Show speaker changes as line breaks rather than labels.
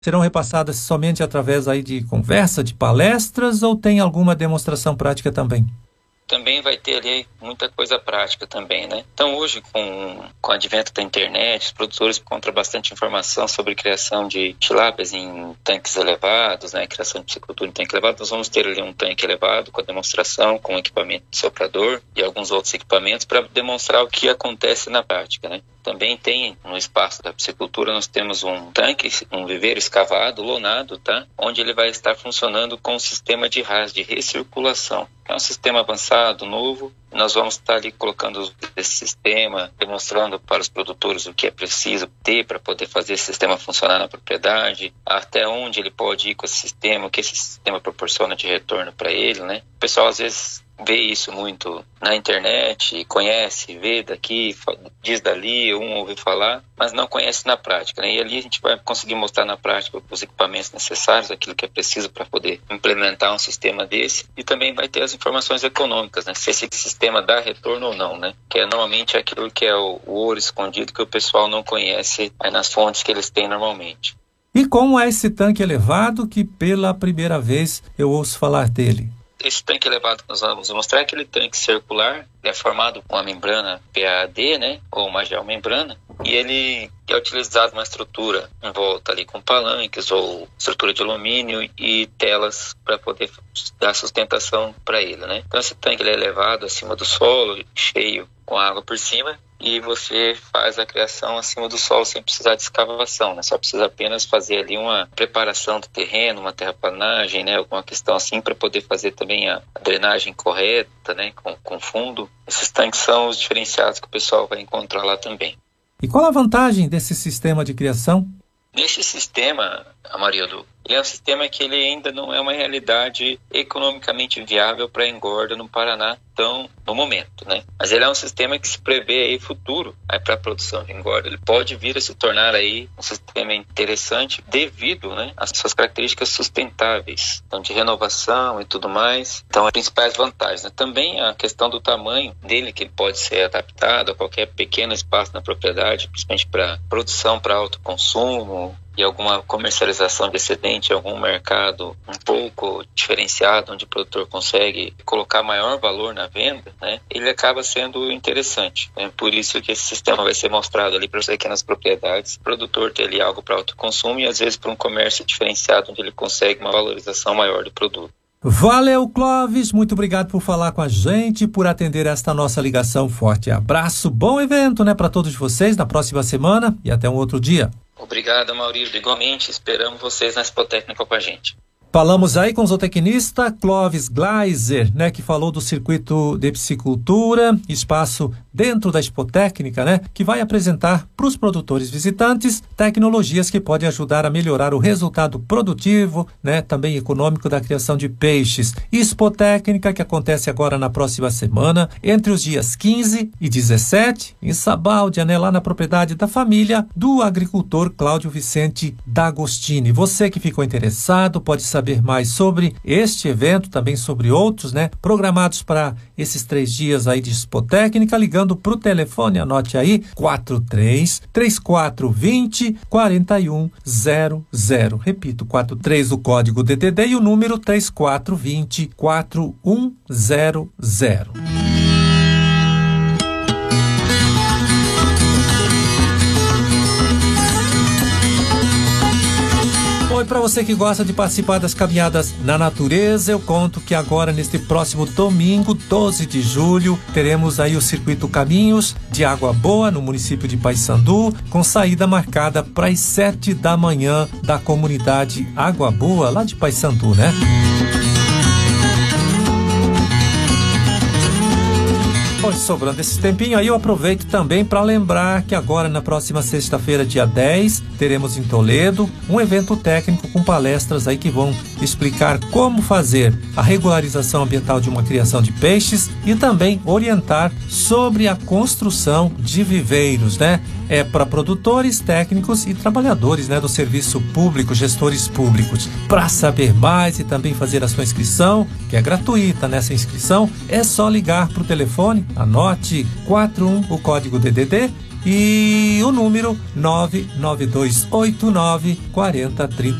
serão repassadas somente através aí de conversa, de palestras, ou tem alguma demonstração prática também?
Também vai ter ali muita coisa prática também, né? Então hoje, com o advento da internet, os produtores encontram bastante informação sobre criação de tilápias em tanques elevados, né? Criação de piscicultura em tanque elevado. Nós vamos ter ali um tanque elevado com a demonstração, com equipamento de soprador e alguns outros equipamentos para demonstrar o que acontece na prática, né? Também tem no espaço da piscicultura, nós temos um tanque, um viveiro escavado, lonado, tá? Onde ele vai estar funcionando com um sistema de RAS, de recirculação. É um sistema avançado, novo. Nós vamos estar ali colocando esse sistema, demonstrando para os produtores o que é preciso ter para poder fazer esse sistema funcionar na propriedade, até onde ele pode ir com esse sistema, o que esse sistema proporciona de retorno para ele, né? O pessoal às vezes vê isso muito na internet, conhece, vê daqui, diz dali, ouve falar, mas não conhece na prática, né? E ali a gente vai conseguir mostrar na prática os equipamentos necessários, aquilo que é preciso para poder implementar um sistema desse, e também vai ter as informações econômicas, né? Se esse sistema dá retorno ou não, né? Que é normalmente aquilo que é o ouro escondido que o pessoal não conhece aí nas fontes que eles têm normalmente.
E como é esse tanque elevado que pela primeira vez eu ouço falar dele?
Esse tanque elevado que nós vamos mostrar é aquele tanque circular, ele é formado com uma membrana PAD, né, ou uma geomembrana, e ele é utilizado uma estrutura em volta ali com palanques ou estrutura de alumínio e telas para poder dar sustentação para ele, né. Então esse tanque ele é elevado acima do solo, cheio com água por cima, e você faz a criação acima do solo sem precisar de escavação, né? Só precisa apenas fazer ali uma preparação do terreno, uma terraplanagem, né? Alguma questão assim para poder fazer também a drenagem correta, né? Com fundo. Esses tanques são os diferenciados que o pessoal vai encontrar lá também.
E qual a vantagem desse sistema de criação?
Nesse sistema, Amarildo, ele é um sistema que ele ainda não é uma realidade economicamente viável para a engorda no Paraná, então, no momento, né? Mas ele é um sistema que se prevê aí futuro para a produção de engorda. Ele pode vir a se tornar aí um sistema interessante devido, né, às suas características sustentáveis, então de renovação e tudo mais. Então, as principais vantagens, né? Também a questão do tamanho dele, que ele pode ser adaptado a qualquer pequeno espaço na propriedade, principalmente para produção para autoconsumo, e alguma comercialização de excedente, algum mercado um pouco diferenciado, onde o produtor consegue colocar maior valor na venda, né, ele acaba sendo interessante. Né? Por isso que esse sistema vai ser mostrado ali para as pequenas propriedades, o produtor ter ali algo para autoconsumo e às vezes para um comércio diferenciado, onde ele consegue uma valorização maior do produto.
Valeu, Clóvis, muito obrigado por falar com a gente, por atender esta nossa ligação. Forte abraço, bom evento, né, para todos vocês na próxima semana e até um outro dia.
Obrigado, Maurício. Igualmente, esperamos vocês na Expotécnica com a gente.
Falamos aí com o zootecnista Clóvis Gleiser, né, que falou do circuito de piscicultura, espaço dentro da Expotécnica, né, que vai apresentar para os produtores visitantes tecnologias que podem ajudar a melhorar o resultado produtivo, né, também econômico da criação de peixes. Expotécnica que acontece agora na próxima semana, entre os dias 15 e 17, em Sabáudia, né, lá na propriedade da família do agricultor Cláudio Vicente D'Agostini. Você que ficou interessado pode saber mais sobre este evento, também sobre outros, né, programados para esses 3 dias aí de Expotécnica, ligando para o telefone, anote aí, 43-3420-4100. Repito, 43 o código DDD e o número 3420-4100. E para você que gosta de participar das caminhadas na natureza, eu conto que agora, neste próximo domingo, 12 de julho, teremos aí o Circuito Caminhos de Água Boa, no município de Paissandu, com saída marcada para as 7 da manhã da comunidade Água Boa, lá de Paissandu, né? Pois, sobrando esse tempinho aí, eu aproveito também para lembrar que agora, na próxima sexta-feira, dia 10, teremos em Toledo um evento técnico com palestras aí que vão explicar como fazer a regularização ambiental de uma criação de peixes e também orientar sobre a construção de viveiros, né? É para produtores, técnicos e trabalhadores, né, do serviço público, gestores públicos. Para saber mais e também fazer a sua inscrição, que é gratuita nessa inscrição, é só ligar para o telefone, anote 41 o código DDD e o número 99289 4030.